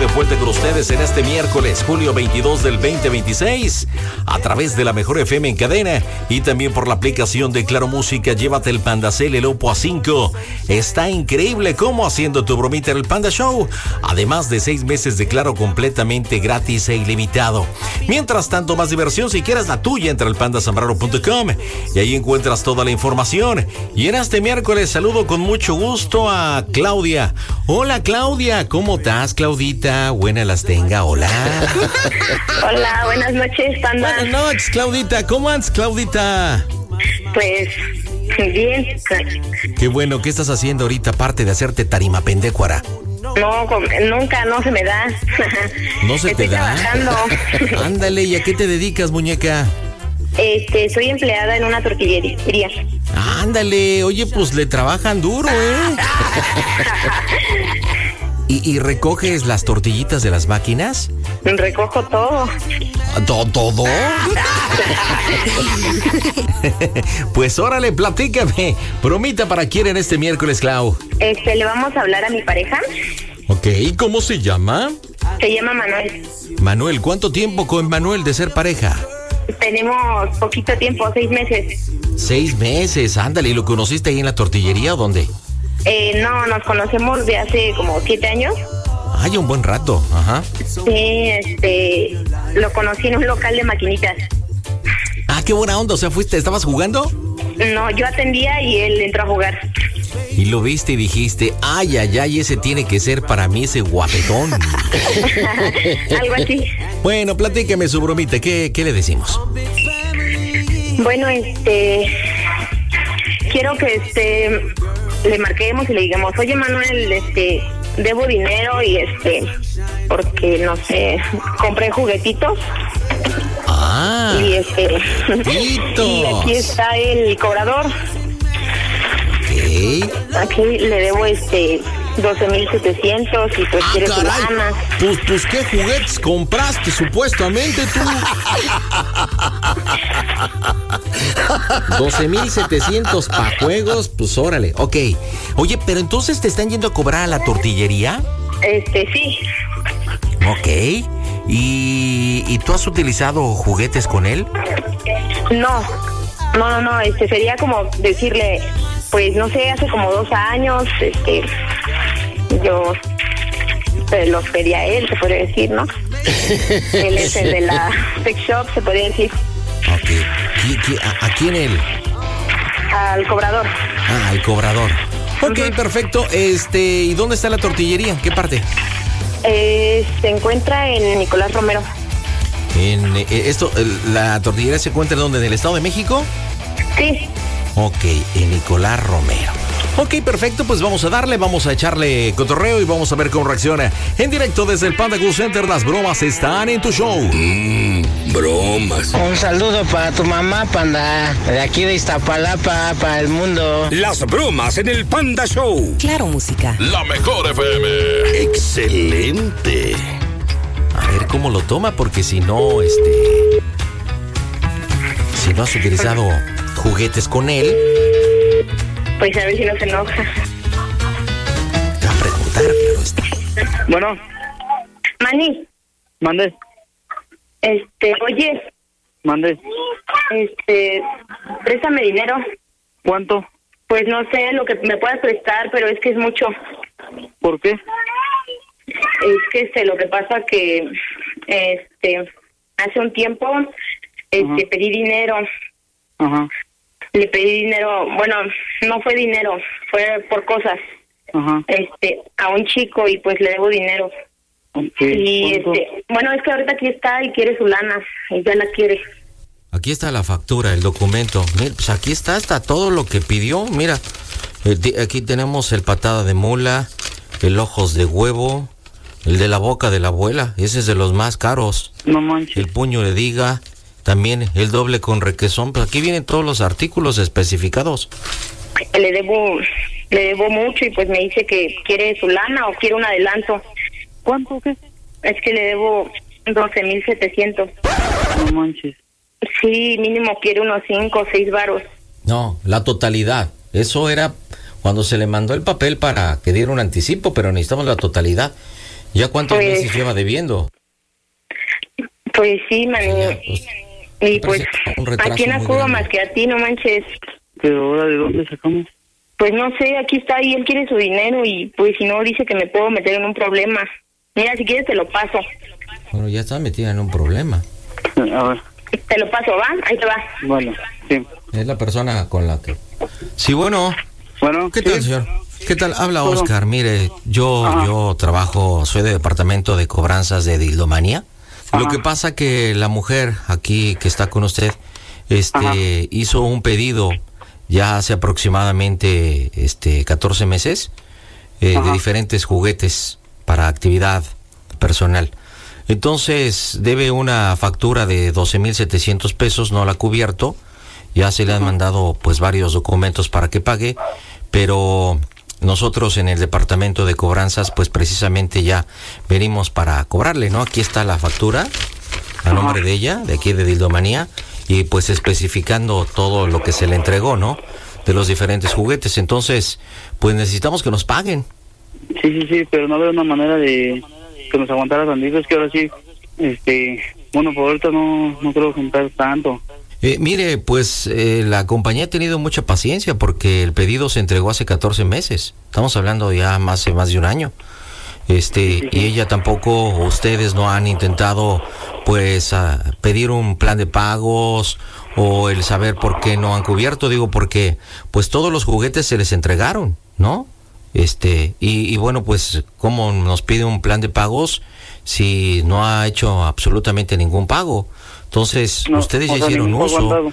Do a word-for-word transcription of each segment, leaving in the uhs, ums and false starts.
vuelta con ustedes en este miércoles, julio veintidós del veinte veintiséis, a través de la Mejor F M en cadena y también por la aplicación de Claro Música. Llévate el Pandacel, el Oppo A cinco. Está increíble cómo haciendo tu bromita en el Panda Show. Además de seis meses de Claro completamente gratis e ilimitado. Mientras tanto, más diversión si quieres la tuya, entra al panda zambrano punto com y ahí encuentras toda la información. Y en este miércoles saludo con mucho gusto a Claudia. Hola Claudia, ¿cómo estás, Claudita? Buenas las tenga, hola. Hola, buenas noches, Panda. Buenas noches, Claudita, ¿cómo andas, Claudita? Pues, bien. Qué bueno, ¿qué estás haciendo ahorita aparte de hacerte tarima pendecuara? No, nunca, no se me da. ¿No se Estoy te da? trabajando. Ándale, ¿y a qué te dedicas, muñeca? Este, soy empleada en una tortillería. Ándale, oye, pues le trabajan duro, ¿eh? ¿Y, ¿Y recoges las tortillitas de las máquinas? Recojo todo. ¿Todo? ¿Todo? Pues órale, platícame. Bromita para quién en este miércoles, Clau. Este, le vamos a hablar a mi pareja. Ok, ¿cómo se llama? Se llama Manuel. Manuel, ¿cuánto tiempo con Manuel de ser pareja? Tenemos poquito tiempo, seis meses. Seis meses, ándale, ¿y lo conociste ahí en la tortillería o dónde? Eh, no, nos conocemos de hace como siete años. Ay, un buen rato, ajá. Sí, este, lo conocí en un local de maquinitas. Ah, qué buena onda, o sea, fuiste, ¿estabas jugando? No, yo atendía y él entró a jugar. Y lo viste y dijiste, ay, ay, ay, ese tiene que ser para mí ese guapetón. Algo así. Bueno, platíqueme su bromita, ¿qué, qué le decimos? Bueno, este, quiero que este, le marquemos y le digamos, oye Manuel, este, debo dinero y este, porque no sé, compré juguetitos. Ah. Y este, y aquí está el cobrador. Okay. Aquí le debo este doce mil setecientos y pues ah, quiere su caray. lana. Pues, pues, ¿qué juguetes compraste supuestamente tú? doce mil setecientos para juegos, pues órale. Ok. Oye, pero entonces te están yendo a cobrar a la tortillería. Este, sí. Ok. ¿Y, ¿Y tú has utilizado juguetes con él? No, no, no, no, este sería como decirle, pues no sé, hace como dos años, este, yo se los pedí a él, se podría decir, ¿no? Él es el de la sex shop, se podría decir. Ok. ¿Qui- qui- a, ¿A quién él? Al cobrador. Ah, al cobrador. Ok, Uh-huh. perfecto. Este, ¿y dónde está la tortillería? ¿En qué parte? Eh, se encuentra en Nicolás Romero. En eh, esto, el- la tortillería se encuentra ¿dónde? ¿En el Estado de México? Sí. Ok, en Nicolás Romero. Ok, perfecto, pues vamos a darle, vamos a echarle cotorreo y vamos a ver cómo reacciona. En directo desde el Panda Cool Center, las bromas están en tu show. Mmm, bromas. Un saludo para tu mamá, Panda, de aquí de Iztapalapa, para el mundo. Las bromas en el Panda Show. Claro Música. La Mejor F M. Excelente. A ver cómo lo toma, porque si no, este... Si no has utilizado juguetes con él... Pues a ver si no se enoja. Te va a preguntar, pero este... Bueno, Mani, mande, este, oye, mande. este, préstame dinero. ¿Cuánto? Pues no sé lo que me puedas prestar, pero es que es mucho. ¿Por qué? Es que este, lo que pasa que, este, hace un tiempo, este, Ajá. pedí dinero. Ajá, Le pedí dinero, bueno, no fue dinero, fue por cosas. ajá. Este, a un chico y pues le debo dinero. Okay. Y ¿Cuánto? este, bueno, es que ahorita aquí está y quiere su lana, y ya la quiere. Aquí está la factura, el documento. Mira, pues aquí está, está todo lo que pidió. Mira, eh, ti- aquí tenemos el patada de mula, el ojos de huevo, el de la boca de la abuela. Ese es de los más caros. No manches. El puño de diga, también el doble con requesón. Pues aquí vienen todos los artículos especificados. Le debo, le debo mucho y pues me dice que quiere su lana o quiere un adelanto. ¿Cuánto qué? Es que le debo doce mil setecientos. No manches. Sí, mínimo quiere unos cinco o seis varos. No, la totalidad. Eso era cuando se le mandó el papel para que diera un anticipo, pero necesitamos la totalidad. ¿Ya cuántos Pues- meses lleva debiendo? Pues sí, man. Sí, ya, pues, y me pues, parece un retraso ¿a quién muy acudo grande. más que a ti? No manches. Pero ahora, ¿de dónde sacamos? Pues no sé, aquí está y él quiere su dinero y pues si no dice que me puedo meter en un problema. Mira, si quieres te lo paso. Bueno, ya está metida en un problema. A ver, Te lo paso, ¿va? Ahí te va. vale, sí. Es la persona con la que... Sí, bueno, Bueno, ¿qué sí. tal, señor? ¿Qué tal? Habla Todo. Oscar. Mire, yo Ajá. yo trabajo, soy de departamento de cobranzas de Dildomanía. Lo Ajá. que pasa que la mujer aquí que está con usted, este, Ajá. hizo un pedido ya hace aproximadamente, este, catorce meses eh, de Ajá. diferentes juguetes para actividad personal. Entonces debe una factura de doce mil setecientos pesos, no la ha cubierto. Ya se le han mandado pues varios documentos para que pague, pero nosotros en el departamento de cobranzas pues precisamente ya venimos para cobrarle, ¿no? Aquí está la factura a nombre de ella, de aquí de Dildomanía, y pues especificando todo lo que se le entregó, ¿no? De los diferentes juguetes. Entonces, pues necesitamos que nos paguen. Sí, sí, sí, pero no había una manera de que nos aguantara tantito. Es que ahora sí, este, bueno, por ahorita no, no creo juntar tanto. Eh, mire, pues eh, la compañía ha tenido mucha paciencia porque el pedido se entregó hace catorce meses. Estamos hablando ya más de más de un año. Este, y ella tampoco, ustedes no han intentado pues a pedir un plan de pagos o el saber por qué no han cubierto, digo, porque pues todos los juguetes se les entregaron, ¿no? Este, y, y bueno, pues ¿cómo nos pide un plan de pagos si no ha hecho absolutamente ningún pago? Entonces, No, ustedes o ya sea, hicieron ningún uso. aguantado.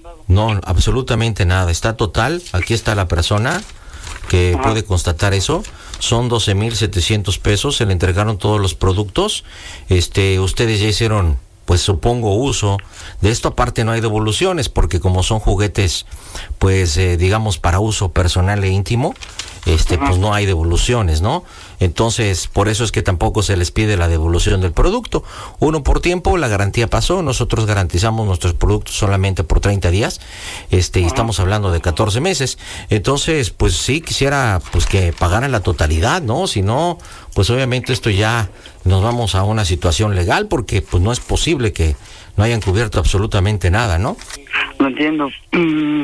No, absolutamente nada. Está total. Aquí está la persona que Ajá. puede constatar eso. Son doce mil setecientos pesos. Se le entregaron todos los productos. Este, ustedes ya hicieron, pues supongo, uso de esto. Aparte no hay devoluciones porque como son juguetes, pues eh, digamos para uso personal e íntimo, este, Ajá. pues no hay devoluciones, ¿no? Entonces, por eso es que tampoco se les pide la devolución del producto. Uno por tiempo, la garantía pasó. Nosotros garantizamos nuestros productos solamente por treinta días. Este, y estamos hablando de catorce meses. Entonces, pues sí quisiera pues que pagaran la totalidad, ¿no? Si no, pues obviamente esto ya nos vamos a una situación legal porque pues no es posible que no hayan cubierto absolutamente nada, ¿no? Lo entiendo. Mm,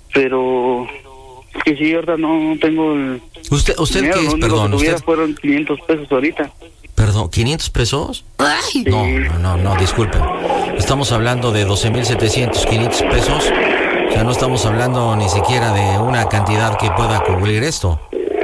pero es que sí, ahorita no tengo el ¿Usted, usted dinero. qué Lo es? único Perdón, que tuviera usted... fueron quinientos pesos ahorita. Perdón, ¿quinientos pesos? Ay, no, no, no, no, disculpen. Estamos hablando de doce mil setecientos, quinientos pesos. O sea, no estamos hablando ni siquiera de una cantidad que pueda cubrir esto.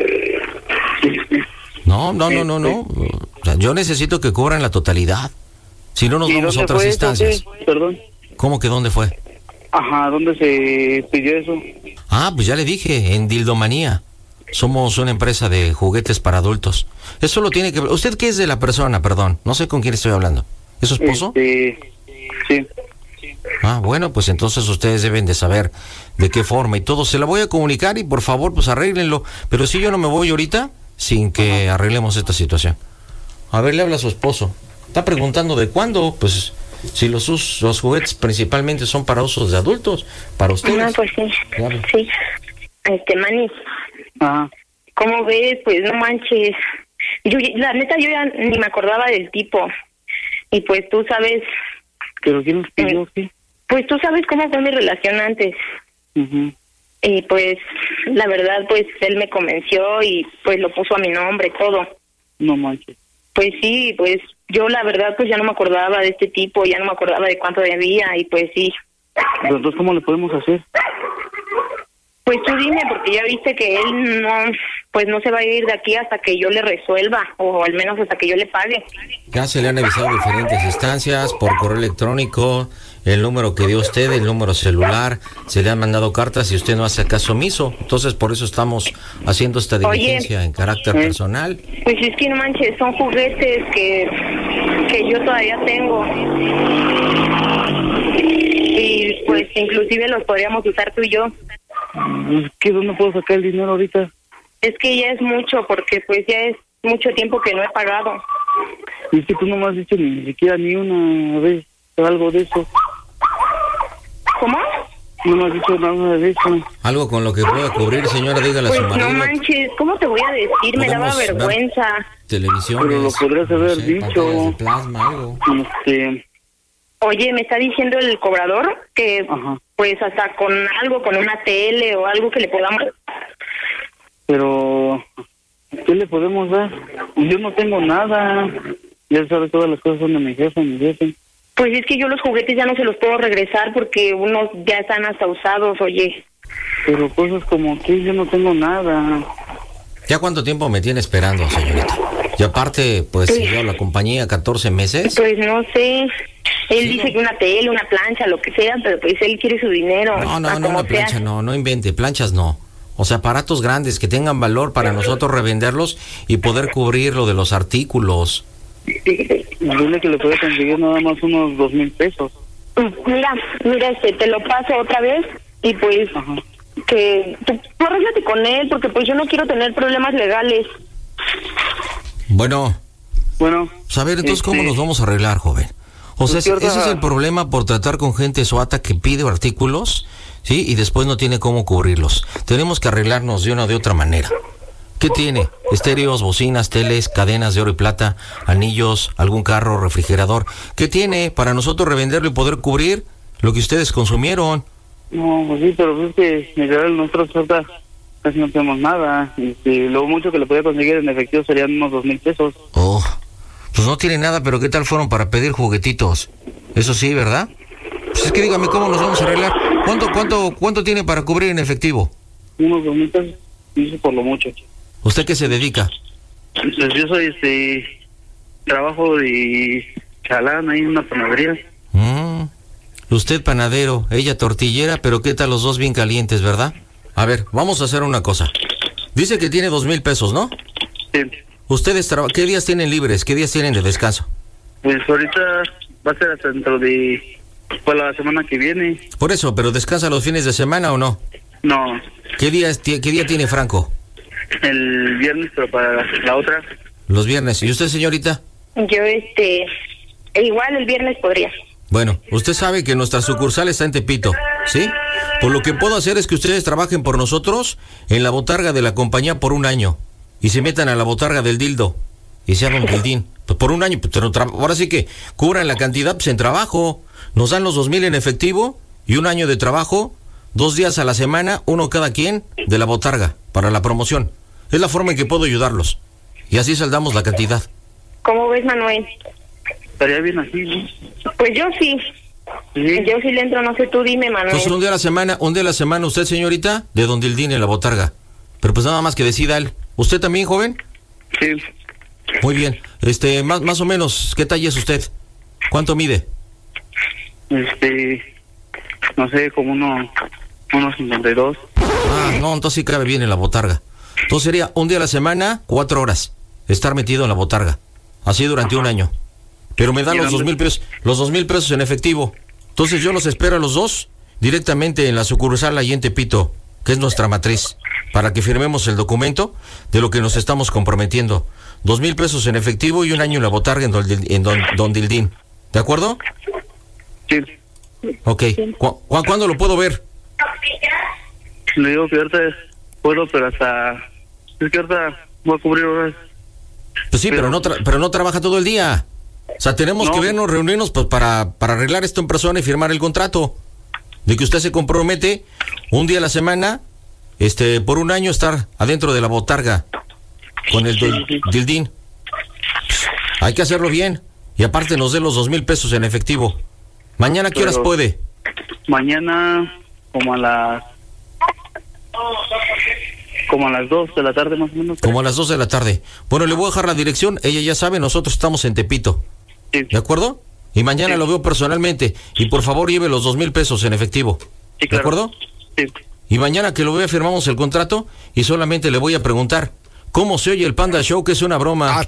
No, no, no, no, no. O sea, yo necesito que cubran la totalidad. Si no, nos ¿Y vamos a dónde otras fue eso, instancias. qué? Perdón. ¿Cómo que dónde fue? Ajá, ¿dónde se pidió eso? Ah, pues ya le dije, en Dildomanía. Somos una empresa de juguetes para adultos. Eso lo tiene que... ¿Usted qué es de la persona, perdón? No sé con quién estoy hablando. ¿Es su esposo? Este, sí. Ah, bueno, pues entonces ustedes deben de saber de qué forma y todo. Se la voy a comunicar y por favor, pues arréglenlo. Pero si yo no me voy ahorita sin que arreglemos esta situación. A ver, le habla a su esposo. Está preguntando de cuándo, pues si los, us- los juguetes principalmente son para usos de adultos, para ustedes. No, pues sí. Claro. Sí. Este, Manny, Ajá. ¿cómo ves? Pues no manches. Yo, la neta, yo ya ni me acordaba del tipo. Y pues tú sabes, ¿Pero quién nos pidió? ¿Qué? pues tú sabes cómo fue mi relación antes. Ujú. Y pues, la verdad, pues él me convenció y pues lo puso a mi nombre, todo. No manches. Pues sí, pues yo la verdad pues ya no me acordaba de este tipo, ya no me acordaba de cuánto debía y pues sí. Pero entonces, ¿cómo le podemos hacer? Pues tú dime, porque ya viste que él no, pues no se va a ir de aquí hasta que yo le resuelva, o al menos hasta que yo le pague. Ya se le han avisado diferentes instancias por correo electrónico, el número que dio usted, el número celular, se le han mandado cartas y usted no hace caso omiso. Entonces por eso estamos haciendo esta diligencia Oye. en carácter ¿Eh? personal. Pues es que no manches, son juguetes que, que yo todavía tengo. Y pues inclusive los podríamos usar tú y yo. Pues, ¿qué? ¿Dónde puedo sacar el dinero ahorita? Es que ya es mucho, porque pues ya es mucho tiempo que no he pagado. Y es que tú no me has dicho ni siquiera ni una vez algo de eso. ¿Cómo? No me has dicho nada de eso. Algo con lo que pueda cubrir, señora, dígale a Pues su marido. no manches, ¿cómo te voy a decir? Me daba Podemos ver vergüenza. Televisión. Pero lo podrías haber dicho. Plasma, algo. Este, Oye, me está diciendo el cobrador que Ajá. pues hasta con algo, con una tele o algo que le podamos... pero, ¿qué le podemos dar? Yo no tengo nada. Ya sabes, todas las cosas son de mi jefe, mi jefe. Pues es que yo los juguetes ya no se los puedo regresar porque unos ya están hasta usados, oye. Pero cosas como que yo no tengo nada. ¿Ya cuánto tiempo me tiene esperando, señorita? Y aparte, pues, yo la compañía catorce meses. Pues no sé. Él dice que una tele, una plancha, lo que sea, pero pues él quiere su dinero. No, no, a no, como una plancha sea. no, no invente, planchas no. O sea, aparatos grandes que tengan valor para nosotros revenderlos y poder cubrir lo de los artículos. Dile que le puede conseguir nada más unos dos mil pesos. Mira, mira, este, te lo paso otra vez y pues Ajá. que tú, tú arréglate con él porque pues yo no quiero tener problemas legales. Bueno, Bueno. pues a ver, entonces, ¿cómo este, nos vamos a arreglar, joven? O sea, Pues, ese cierta- ese es el problema por tratar con gente suata que pide artículos, ¿sí? Y después no tiene cómo cubrirlos. Tenemos que arreglarnos de una o de otra manera. ¿Qué tiene? Estéreos, bocinas, teles, cadenas de oro y plata, anillos, algún carro, refrigerador. ¿Qué tiene para nosotros revenderlo y poder cubrir lo que ustedes consumieron? No, pues sí, pero es que literal nosotros ahorita casi no tenemos nada. Este, lo mucho que le podía conseguir en efectivo serían unos dos mil pesos. Oh, pues no tiene nada, pero ¿qué tal fueron para pedir juguetitos? Eso sí, ¿verdad? Pues es que dígame, ¿cómo nos vamos a arreglar? ¿Cuánto, cuánto, cuánto tiene para cubrir en efectivo? Unos dos mil pesos, y eso por lo mucho. ¿Usted qué se dedica? Pues yo soy, este, trabajo de chalán ahí en una panadería. Mm, usted panadero, ella tortillera, pero ¿qué tal los dos bien calientes, verdad? A ver, vamos a hacer una cosa. Dice que tiene dos mil pesos, ¿no? Sí. ¿Ustedes traba- qué días tienen libres? ¿Qué días tienen de descanso? Pues ahorita va a ser hasta dentro de, pues la semana que viene. Por eso, ¿pero descansa los fines de semana o no? No, ¿Qué día, es- qué día tiene Franco? el viernes, pero para la otra. Los viernes. ¿Y usted, señorita? Yo, este, e igual el viernes podría. Bueno, usted sabe que nuestra sucursal está en Tepito, ¿sí? Por lo que puedo hacer es que ustedes trabajen por nosotros en la botarga de la compañía por un año y se metan a la botarga del dildo y se hagan un dildín. Pues por un año, pues, pero tra- ahora sí que cubran la cantidad pues, en trabajo. Nos dan los dos mil en efectivo y un año de trabajo, dos días a la semana, uno cada quien de la botarga para la promoción. Es la forma en que puedo ayudarlos y así saldamos la cantidad. ¿Cómo ves, Manuel? Estaría bien así, ¿no? Pues yo sí. Sí. Yo sí le entro, no sé, tú dime, Manuel. Entonces un día a la semana, un día a la semana usted, señorita, de Don Dildín en la botarga. Pero pues nada más que decida él. ¿Usted también, joven? Sí. Muy bien. Este, más, más o menos, ¿qué talla es usted? ¿Cuánto mide? Este, no sé, como uno, unos cincuenta y dos. Ah, no, entonces sí cabe bien en la botarga. Entonces sería un día a la semana, cuatro horas, estar metido en la botarga. Así durante un año. Pero me dan los dos mil pesos, los dos mil pesos en efectivo. Entonces yo los espero a los dos directamente en la sucursal ahí en Tepito, que es nuestra matriz, para que firmemos el documento de lo que nos estamos comprometiendo. Dos mil pesos en efectivo y un año en la botarga en Don, en Don, Don Dildín. ¿De acuerdo? Sí. Ok. ¿Cu cu ¿Cuándo lo puedo ver? Le digo que ahorita puedo, pero hasta... Es que ahorita voy a cubrir horas. Pues sí, pero, pero no, tra pero no trabaja todo el día. O sea, tenemos no. que vernos, reunirnos pues, para, para arreglar esto en persona y firmar el contrato. De que usted se compromete un día a la semana, este, por un año estar adentro de la botarga con el sí, sí. Dildín. Pues, hay que hacerlo bien. Y aparte nos dé los dos mil pesos en efectivo. ¿Mañana qué horas Pero puede? Mañana como a las... Como a las dos de la tarde más o menos. Como a las dos de la tarde. Bueno, le voy a dejar la dirección. Ella ya sabe, nosotros estamos en Tepito. Sí. ¿De acuerdo? Y mañana Sí. lo veo personalmente. Y por favor lleve los dos mil pesos en efectivo. Sí, ¿De claro. acuerdo? Sí. Y mañana que lo vea firmamos el contrato y solamente le voy a preguntar, ¿cómo se oye el Panda Show? Que es una broma.